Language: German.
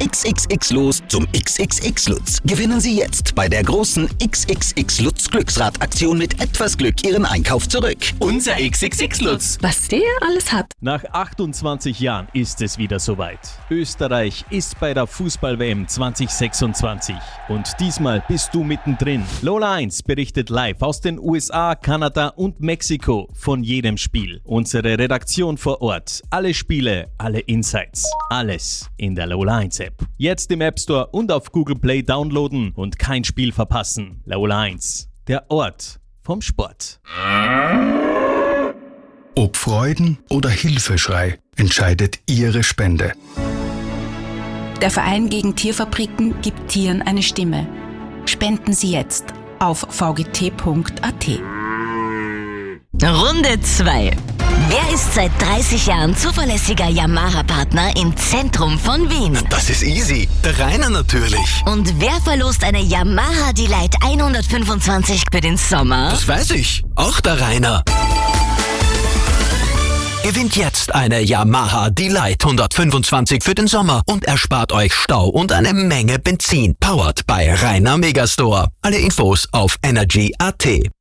XXX los zum XXX Lutz. Gewinnen Sie jetzt bei der großen XXX Lutz Glücksradaktion mit etwas Glück Ihren Einkauf zurück. Unser XXX Lutz. Was der alles hat. Nach 28 Jahren ist es wieder soweit. Österreich ist bei der Fußball-WM 2026. Und diesmal bist du mittendrin. Lola 1 berichtet live aus den USA, Kanada und Mexiko von jedem Spiel. Unsere Redaktion vor Ort. Alle Spiele, alle Insights. Alles in der Lola 1 App. Jetzt im App Store und auf Google Play downloaden und kein Spiel verpassen. Lola 1, der Ort vom Sport. Ob Freuden oder Hilfeschrei entscheidet Ihre Spende. Der Verein gegen Tierfabriken gibt Tieren eine Stimme. Spenden Sie jetzt auf vgt.at. Runde 2. Wer ist seit 30 Jahren zuverlässiger Yamaha-Partner im Zentrum von Wien? Das ist easy. Der Rainer natürlich. Und wer verlost eine Yamaha Delight 125 für den Sommer? Das weiß ich. Auch der Rainer. Gewinnt jetzt eine Yamaha Delight 125 für den Sommer und erspart euch Stau und eine Menge Benzin. Powered bei Rainer Megastore. Alle Infos auf energy.at.